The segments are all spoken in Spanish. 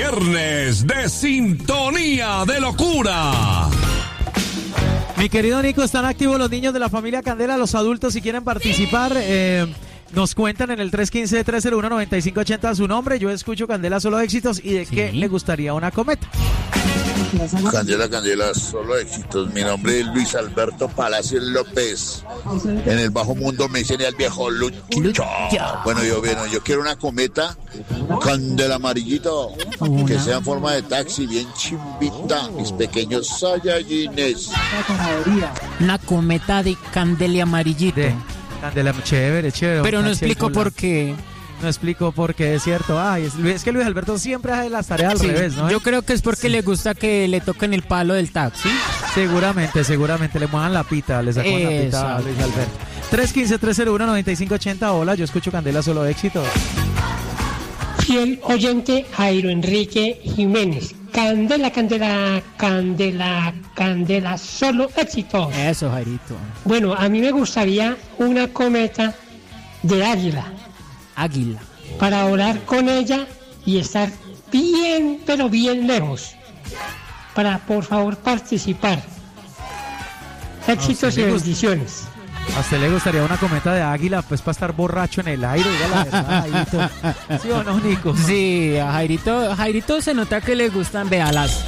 viernes de Sintonía de Locura. Mi querido Nico, están activos los niños de la familia Candela, los adultos si quieren participar, nos cuentan en el 315-301-9580 su nombre. Yo escucho Candela Solo Éxitos y de qué le gustaría una cometa. Candela, solo éxitos. Mi nombre es Luis Alberto Palacios López. En el bajo mundo me dicen el viejo Lucho. Bueno, yo quiero una cometa Candela amarillito, que sea en forma de taxi, bien chimbita, mis pequeños Saiyajines. Una cometa de Candela amarillito. Candela, chévere. Pero no explico por qué. No explico por qué, es cierto. Ay, es que Luis Alberto siempre hace las tareas al revés, ¿no? Yo creo que es porque le gusta que le toquen el palo del taxi. Seguramente le muevan la pita, le sacan la pita a Luis Alberto. 315-301-9580. Hola, yo escucho Candela Solo Éxitos. Fiel oyente Jairo Enrique Jiménez. Candela, Solo Éxitos. Eso, Jairito. Bueno, a mí me gustaría una cometa de águila. Para volar con ella y estar bien, pero bien lejos. Para, por favor, participar. Éxitos y bendiciones. ¿A usted le gustaría una cometa de águila, pues para estar borracho en el aire? Diga la verdad, Jairito. ¿Sí o no, Nico? Sí, a Jairito se nota que le gustan vealas.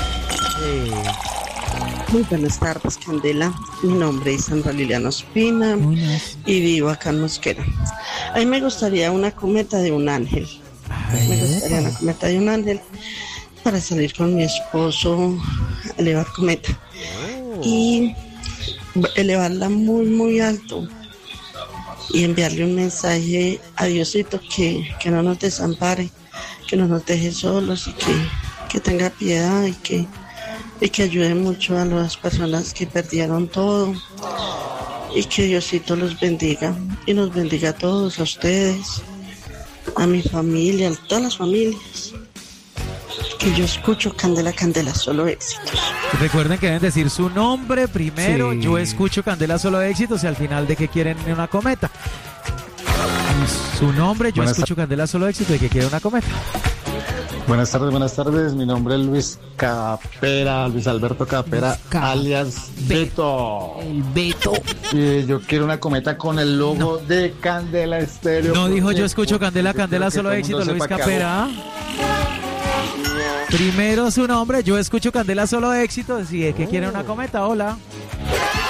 Muy buenas tardes, Candela. Mi nombre es Sandra Liliana Ospina y vivo acá en Mosquera. A mí me gustaría una cometa de un ángel. Para salir con mi esposo a elevar cometa. Y elevarla muy, muy alto. Y enviarle un mensaje a Diosito que no nos desampare, que no nos deje solos y que tenga piedad y que ayude mucho a las personas que perdieron todo y que Diosito los bendiga y nos bendiga a todos, a ustedes, a mi familia, a todas las familias. Que yo escucho Candela, Solo Éxitos. Recuerden que deben decir su nombre primero. Sí. Yo escucho Candela Solo Éxitos y al final de que quieren una cometa. Su nombre, yo escucho Candela Solo Éxitos y que quieren una cometa. Buenas tardes, mi nombre es Luis Alberto Capera, alias Beto. El Beto. Yo quiero una cometa con el logo de Candela Estéreo. No dijo yo escucho Candela Solo Éxitos, Luis Capera. Primero su nombre, yo escucho Candela Solo Éxitos y es que quiere una cometa, hola.